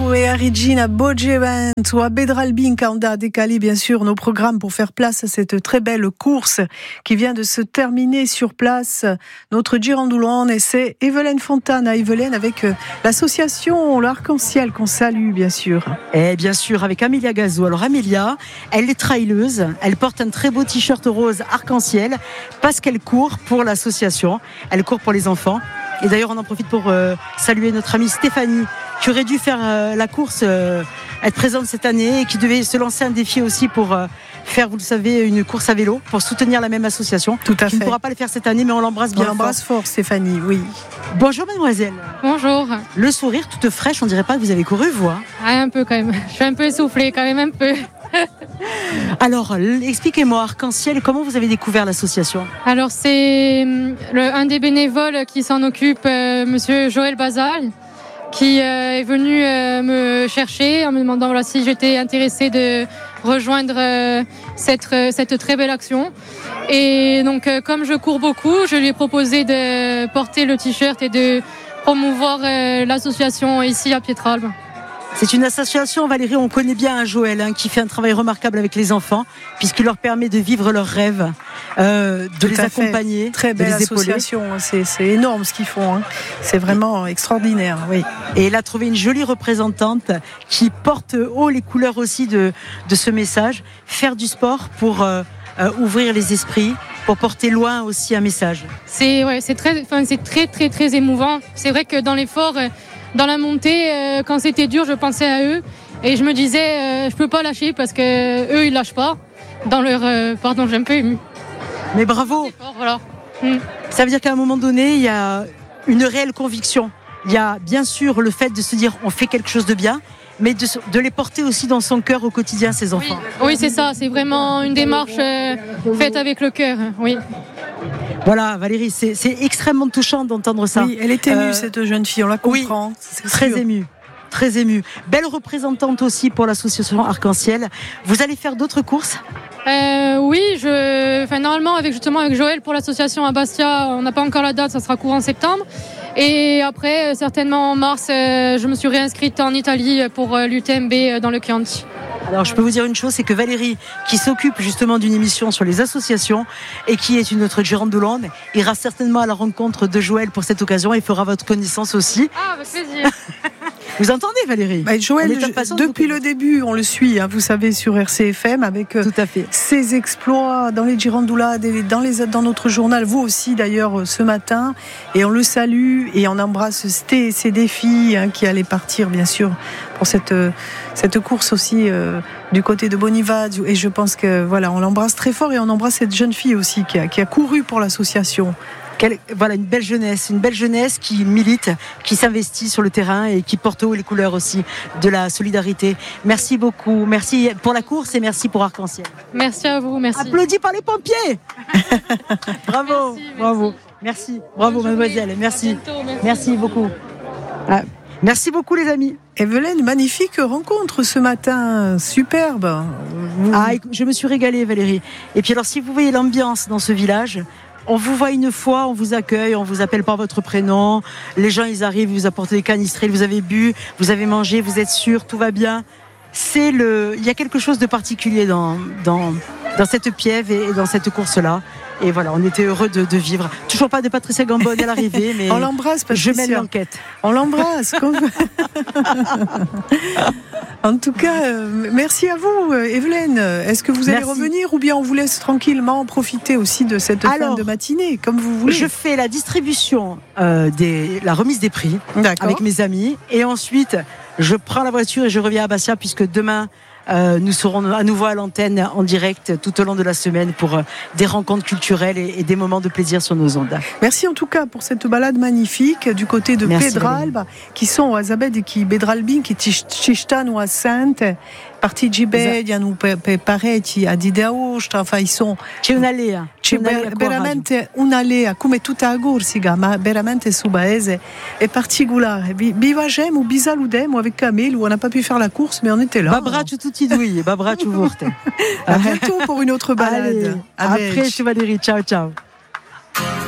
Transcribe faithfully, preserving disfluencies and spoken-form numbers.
Gazzo et à Regina Bogevento, à Bedralbinca, on a décalé bien sûr nos programmes pour faire place à cette très belle course qui vient de se terminer sur place. Notre Girandolone, et c'est Evelyne Fontana, Evelyne avec l'association L'Arc-en-Ciel qu'on salue bien sûr. Et bien sûr avec Amélia Gazzo. Alors Amélia, elle est trailleuse, elle porte un très beau t-shirt rose arc-en-ciel parce qu'elle court pour l'association, elle court pour les enfants. Et d'ailleurs, on en profite pour euh, saluer notre amie Stéphanie, qui aurait dû faire euh, la course, euh, être présente cette année et qui devait se lancer un défi aussi pour euh, faire, vous le savez, une course à vélo pour soutenir la même association. Tout à qui fait. ne pourra pas le faire cette année, mais on l'embrasse bien. On l'embrasse fort, Stéphanie, oui. Bonjour mademoiselle. Bonjour. Le sourire toute fraîche, on dirait pas que vous avez couru, vous hein Ah, un peu quand même. Je suis un peu essoufflée quand même, un peu. Alors, expliquez-moi, Arc-en-Ciel, comment vous avez découvert l'association ? Alors, c'est le, un des bénévoles qui s'en occupe, euh, monsieur Joël Bazal, qui euh, est venu euh, me chercher en me demandant voilà, si j'étais intéressée de rejoindre euh, cette, euh, cette très belle action. Et donc, euh, comme je cours beaucoup, je lui ai proposé de porter le t-shirt et de promouvoir euh, l'association ici à Pietralbe. C'est une association, Valérie, on connaît bien un Joël hein, qui fait un travail remarquable avec les enfants puisqu'il leur permet de vivre leurs rêves, euh, de Tout les accompagner, fait. Très belle de les épauler. association, c'est, c'est énorme ce qu'ils font, hein. C'est vraiment extraordinaire. Oui. Et elle a trouvé une jolie représentante qui porte haut les couleurs aussi de, de ce message, faire du sport pour euh, euh, ouvrir les esprits, pour porter loin aussi un message. C'est, ouais, c'est, très, enfin, c'est très très très émouvant. C'est vrai que dans l'effort... Euh, Dans la montée, euh, quand c'était dur, je pensais à eux et je me disais, euh, je peux pas lâcher parce que eux ils lâchent pas. Dans leur, euh, pardon, j'ai un peu ému. Mais bravo. Fort, voilà. Mm. Ça veut dire qu'à un moment donné, il y a une réelle conviction. Il y a bien sûr le fait de se dire, on fait quelque chose de bien, mais de, de les porter aussi dans son cœur au quotidien, ces enfants. Oui, oui c'est ça. C'est vraiment une démarche euh, faite avec le cœur. Oui. Voilà, Valérie, c'est, c'est extrêmement touchant d'entendre ça. Oui, elle est émue, euh, cette jeune fille, on la comprend. Oui, c'est très émue. Très émue. Belle représentante aussi pour l'association Arc-en-Ciel. Vous allez faire d'autres courses ? euh, Oui, je... enfin, normalement, avec, justement, avec Joël pour l'association à Bastia, on n'a pas encore la date, ça sera courant septembre. Et après, certainement en mars, euh, je me suis réinscrite en Italie pour euh, l'U T M B dans le Chianti. Alors je peux vous dire une chose, c'est que Valérie, qui s'occupe justement d'une émission sur les associations et qui est une autre Girandolone, ira certainement à la rencontre de Joël pour cette occasion et fera votre connaissance aussi. Ah, avec plaisir. Vous entendez Valérie ? bah, Joël, je, depuis le début, on le suit, hein, vous savez, sur R C F M, avec euh, Tout à fait. ses exploits dans les Girandolades, dans, les, dans notre journal, vous aussi d'ailleurs ce matin, et on le salue et on embrasse Sté, ses défis hein, qui allaient partir bien sûr pour cette, cette course aussi euh, du côté de Bonivadio, et je pense que voilà, on l'embrasse très fort et on embrasse cette jeune fille aussi qui a, qui a couru pour l'association. Quelle, voilà une belle jeunesse, une belle jeunesse qui milite, qui s'investit sur le terrain et qui porte haut les couleurs aussi de la solidarité. Merci beaucoup, merci pour la course et merci pour Arc-en-Ciel. Merci à vous, merci. Applaudis par les pompiers. Bravo, merci, bravo, merci, merci. Bravo mademoiselle, merci. Bientôt, merci, merci beaucoup. Ah, merci beaucoup les amis. Evelyne, magnifique rencontre ce matin, superbe. Ah, je me suis régalée Valérie. Et puis alors si vous voyez l'ambiance dans ce village, on vous voit une fois, on vous accueille, on vous appelle par votre prénom. Les gens, ils arrivent, vous apportent des canistrelles, vous avez bu, vous avez mangé, vous êtes sûr, tout va bien. C'est le, il y a quelque chose de particulier dans dans dans cette piève et dans cette course-là. Et voilà, on était heureux de, de vivre. Toujours pas de Patricia Gambone à l'arrivée, mais on l'embrasse, Patricia. Je mène l'enquête. On l'embrasse. En tout cas, euh, merci à vous, Evelyne. Est-ce que vous allez merci. revenir ou bien on vous laisse tranquillement profiter aussi de cette Alors, fin de matinée, comme vous voulez. Je fais la distribution, euh, des, la remise des prix D'accord. avec mes amis, et ensuite je prends la voiture et je reviens à Bastia puisque demain. Euh, nous serons à nouveau à l'antenne en direct tout au long de la semaine pour euh, des rencontres culturelles et, et des moments de plaisir sur nos ondes. Merci en tout cas pour cette balade magnifique du côté de Merci, Pedralba, qui sont à Zabed et qui Bedralbin, qui Tishtan ou à Sainte, parti Gibedian ou Pareti a Dideaosta, enfin ils sont. C'è un'alea. C'è veramente un'alea, come tutta a Gorsiga, ma veramente su Baese è particolare. Bivagem ou Bizaludem ou avec Camille où on n'a pas pu faire la course, mais on était là. Babraccio tutti due, babraccio vorte. À bientôt pour une autre balade. Allez, après, Valérie, ciao, ciao.